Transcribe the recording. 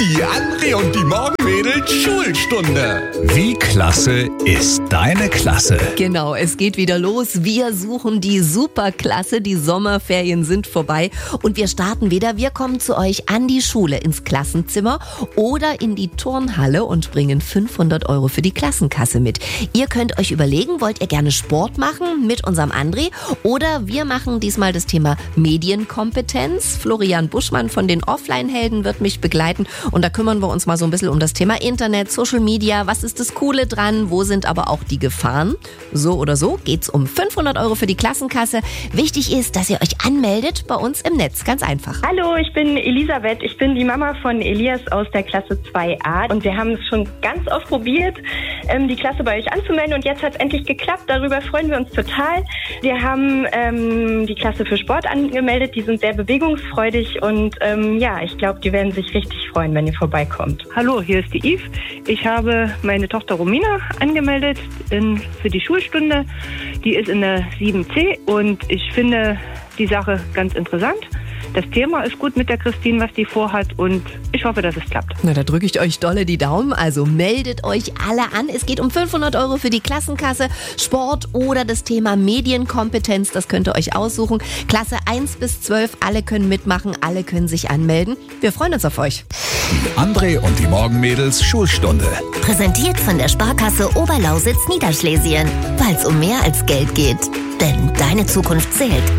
Die André und die Morgenmädels Schulstunde. Wie klasse ist deine Klasse? Genau, es geht wieder los. Wir suchen die Superklasse. Die Sommerferien sind vorbei und wir starten wieder. Wir kommen zu euch an die Schule, ins Klassenzimmer oder in die Turnhalle und bringen 500 € für die Klassenkasse mit. Ihr könnt euch überlegen, wollt ihr gerne Sport machen mit unserem André oder wir machen diesmal das Thema Medienkompetenz. Florian Buschmann von den Offline-Helden wird mich begleiten und da kümmern wir uns mal so ein bisschen um das Thema Internet, Social Media. Was ist das Coole dran? Wo sind aber auch die Gefahren? So oder so geht's um 500 € für die Klassenkasse. Wichtig ist, dass ihr euch anmeldet bei uns im Netz. Ganz einfach. Hallo, ich bin Elisabeth. Ich bin die Mama von Elias aus der Klasse 2a. Und wir haben es schon ganz oft probiert, die Klasse bei euch anzumelden. Und jetzt hat es endlich geklappt. Darüber freuen wir uns total. Wir haben die Klasse für Sport angemeldet. Die sind sehr bewegungsfreudig. Und ich glaube, die werden sich richtig freuen, wenn ihr vorbeikommt. Hallo, hier ist die Yves. Ich habe meine Tochter Romina angemeldet für die Schulstunde. Die ist in der 7c und ich finde die Sache ganz interessant. Das Thema ist gut mit der Christine, was die vorhat und ich hoffe, dass es klappt. Na, da drücke ich euch dolle die Daumen. Also meldet euch alle an. Es geht um 500 € für die Klassenkasse, Sport oder das Thema Medienkompetenz. Das könnt ihr euch aussuchen. Klasse 1 bis 12, alle können mitmachen, alle können sich anmelden. Wir freuen uns auf euch. Die André und die Morgenmädels Schulstunde. Präsentiert von der Sparkasse Oberlausitz Niederschlesien. Weil es um mehr als Geld geht. Denn deine Zukunft zählt.